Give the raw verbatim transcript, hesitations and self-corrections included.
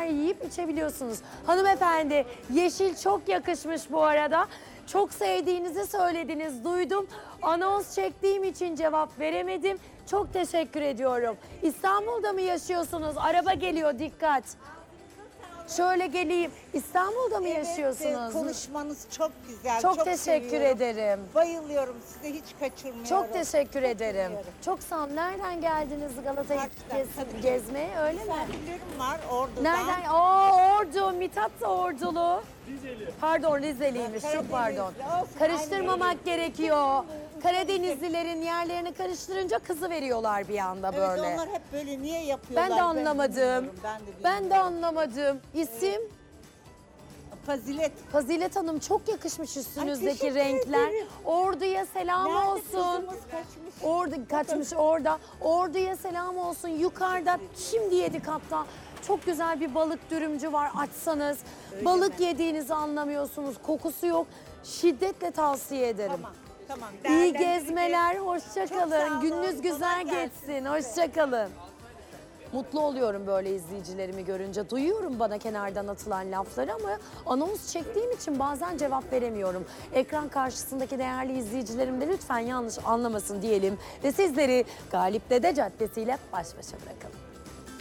beraber yiyip içebiliyorsunuz. Hanımefendi, yeşil çok yakışmış bu arada. Çok sevdiğinizi söylediniz, duydum. Anons çektiğim için cevap veremedim. Çok teşekkür ediyorum. İstanbul'da mı yaşıyorsunuz? Araba geliyor, dikkat. Şöyle geleyim. İstanbul'da mı Evet, yaşıyorsunuz? e, konuşmanız çok güzel. Çok teşekkür seviyorum. ederim. Bayılıyorum size, hiç kaçırmıyorum. Çok teşekkür Çok ederim. seviyorum. Çok sağ olun. Nereden geldiniz Galata'yı Kaçtan? gez, Tabii ki. gezmeye, öyle mi? Misafirlerim var Ordu'dan. Nereden? Aa, Ordu. Mithat da Ordulu. Rizeli. Pardon, Rizeliymiş. Ha, Çok pardon. Karadenizli olsun, Karıştırmamak aynı gerekiyor. Karadenizlilerin yerlerini karıştırınca kızı veriyorlar bir anda Evet, böyle. onlar hep böyle niye yapıyorlar? Ben de anlamadım. bilmiyorum, Ben de, Ben de bilmiyorum. anlamadım. İsim? Fazilet. Fazilet Hanım, çok yakışmış üstünüzdeki teşekkür renkler. ederim. Ordu'ya selam Nerede olsun. kızımız kaçmış? Orada kaçmış orada. Ordu'ya selam olsun. Yukarıda şimdi yedik hatta. Çok güzel bir balık dürümcü var, açsanız. Balık yediğinizi anlamıyorsunuz. Kokusu yok. Şiddetle tavsiye ederim. Tamam. Tamam. İyi değerlendireceğiz. gezmeler, hoşça Çok sağ kalın. olun, Gününüz güzel kolay gelsin. geçsin. Hoşça kalın. Mutlu oluyorum böyle izleyicilerimi görünce. Duyuyorum bana kenardan atılan lafları ama anons çektiğim için bazen cevap veremiyorum. Ekran karşısındaki değerli izleyicilerim de lütfen yanlış anlamasın diyelim ve sizleri Galip Dede Caddesi ile baş başa bırakalım.